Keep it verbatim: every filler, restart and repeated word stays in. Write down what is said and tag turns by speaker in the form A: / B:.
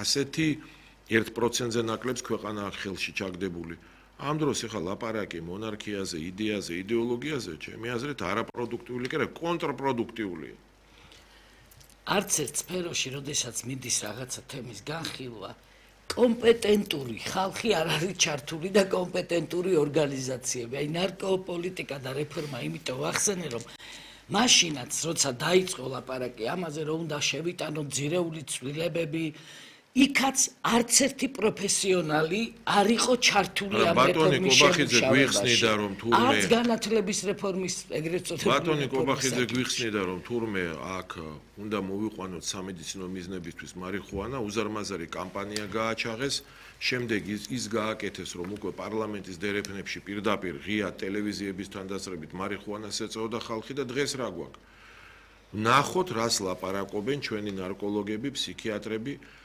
A: ასეთი ერთ პროცენტზე ნაკლებს ქვეყანა ხელში ჩაგდებული. ამ დროს ეხლა ლაპარაკი მონარქიაზე, იდეაზე, იდეოლოგიაზე, ჩემი აზრით არაპროდუქტიული კი არა, კონტრპროდუქტიულია.
B: არც ერთ სფეროში, როდესაც მიდის რაღაცა თემის განხილვა, კომპეტენტური ხალხი არ არის ჩართული და კომპეტენტური ორგანიზაციები. აი ნარკოპოლიტიკა და რეფორმა იმიტომ ვახსენე, რომ მაშინაც, როცა დაიწყო ლაპარაკი ამაზე, რომ უნდა შევიტანოთ ძირეული ცვლილებები, იქაც არც ერთი პროფესიონალი არ იყო ჩართული ამ რეფორმის შემუშავებაში. არც განათლების რეფორმის ეგრეთ წოდებული
A: ბატონი კობახიძე გვიხსნიდა, რომ თურმე აქ უნდა მოვიყვანოთ სამედიცინო მიზნებისთვის მარიხუანა, უზარმაზარი კამპანია გააჩაღეს, შემდეგ ის გააკეთეს, რომ უკვე პარლამენტის დერეფნებში პირდაპირ ღია ტელევიზიების თანდასწრებით მარიხუანას ეწეოდა ხალხი და დღეს რა გვაქვს? ნახოთ, რას ლაპარაკობენ ჩვენი ნარკოლოგები, ფსიქიატრები.